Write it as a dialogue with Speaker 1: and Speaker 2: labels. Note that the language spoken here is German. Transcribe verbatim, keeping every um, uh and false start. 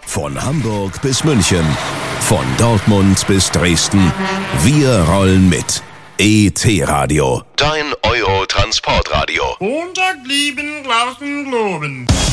Speaker 1: Von Hamburg bis München, von Dortmund bis Dresden. Wir rollen mit. E T-Radio, dein Euro-Transportradio.
Speaker 2: Montag lieben, Glauben, Globen.